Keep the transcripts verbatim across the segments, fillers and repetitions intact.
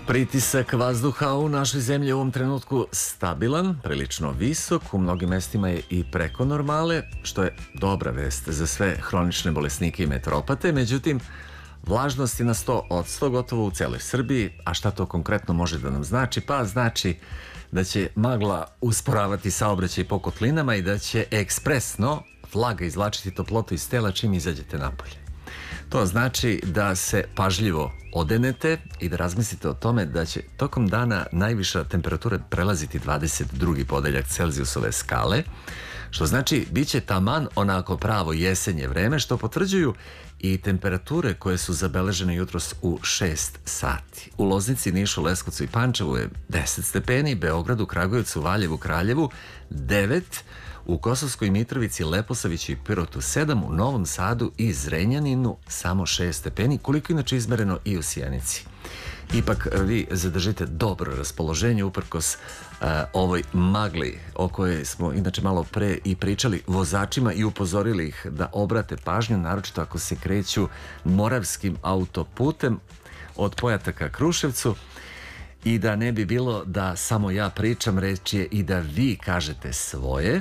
Pritisak vazduha u našoj zemlji je u ovom trenutku stabilan, prilično visok, u mnogim mestima je i preko normale, što je dobra vest za sve hronične bolesnike i meteoropate. Međutim, vlažnost je na sto posto gotovo u celoj Srbiji. A šta to konkretno može da nam znači? Pa znači da će magla usporavati saobraćaj po kotlinama i da će ekspresno vlaga izvlačiti toplotu iz tela čim izađete napolje. To znači da se pažljivo odenete i da razmislite o tome da će tokom dana najviša temperatura prelaziti dvadeset drugi podeljak Celzijusove skale, što znači bit će taman onako pravo jesenje vreme, što potvrđuju i temperature koje su zabeležene jutros u šest sati. U Loznici, Nišu, Leskovcu i Pančevu je deset stepeni, Beogradu, Kragujevcu, Valjevu, Kraljevu devet, u Kosovskoj Mitrovici, Leposaviću i Pirotu sedam, u Novom Sadu i Zrenjaninu samo šest stepeni, koliko inače izmereno i u Sjenici. Ipak vi zadržite dobro raspoloženje uprkos uh, ovoj magli o kojoj smo inače malo pre i pričali vozačima i upozorili ih da obrate pažnju, naročito ako se kreću Moravskim autoputem od Pojata ka Kruševcu. I da ne bi bilo da samo ja pričam, reč je i da vi kažete svoje.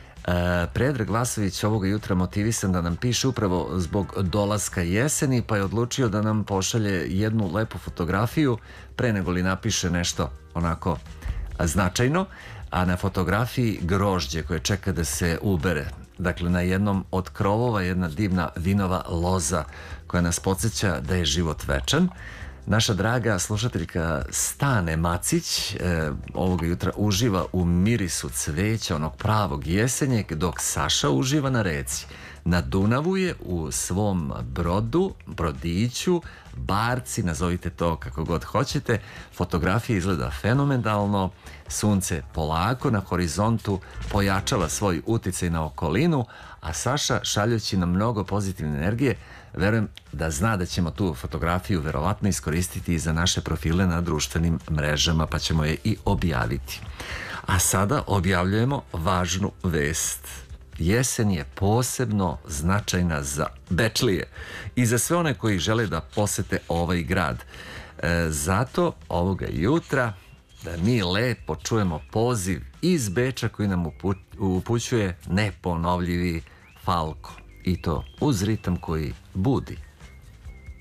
Predrag Vasović ovoga jutra motivisan da nam piše upravo zbog dolaska jeseni, pa je odlučio da nam pošalje jednu lepu fotografiju pre nego li napiše nešto onako značajno, a na fotografiji grožđe koje čeka da se ubere. Dakle, na jednom od krovova jedna divna vinova loza koja nas podsjeća da je život večan. Naša draga slušateljka Stane Macić e, ovoga jutra uživa u mirisu cveća, onog pravog jesenjeg, dok Saša uživa na reci. Na Dunavu je u svom brodu, brodiću, barci, nazovite to kako god hoćete. Fotografija izgleda fenomenalno, sunce polako na horizontu pojačava svoj uticaj na okolinu, a Saša, šaljući nam mnogo pozitivne energije, verujem da zna da ćemo tu fotografiju verovatno iskoristiti i za naše profile na društvenim mrežama, pa ćemo je i objaviti. A sada objavljujemo važnu vest. Jesen je posebno značajna za Bečlije i za sve one koji žele da posete ovaj grad. E, zato ovoga jutra da mi lepo čujemo poziv iz Beča koji nam upućuje neponovljivi Falko. I to uz ritam koji budi.